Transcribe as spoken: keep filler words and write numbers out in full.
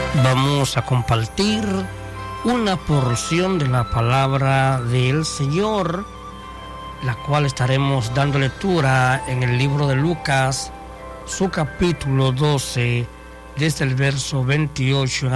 Vamos a compartir una porción de la palabra del Señor, la cual estaremos dando lectura en el libro de Lucas, su capítulo doce, desde el verso veintiocho